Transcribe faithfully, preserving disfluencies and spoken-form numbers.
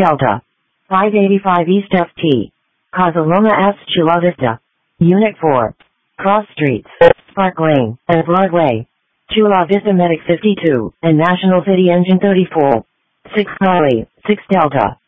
Delta. five eighty-five East F T. Casaloma S. Chula Vista. Unit four. Cross Streets, Park Lane, and Broadway. Chula Vista Medic fifty-two, and National City Engine thirty-four. six Charlie, six Delta.